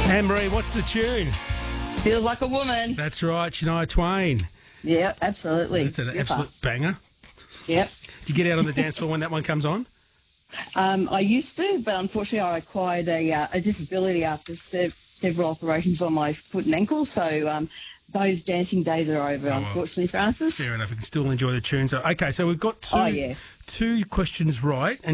Anne-Marie, what's the tune? Feels like a woman. That's right, Shania Twain. Yeah, absolutely. That's an absolute banger. Yep. Do you get out on the dance floor when that one comes on? I used to, but unfortunately I acquired a disability after several operations on my foot and ankle, so those dancing days are over, unfortunately, Francis. Fair enough. You can still enjoy the tune. So, okay, so we've got two questions right, and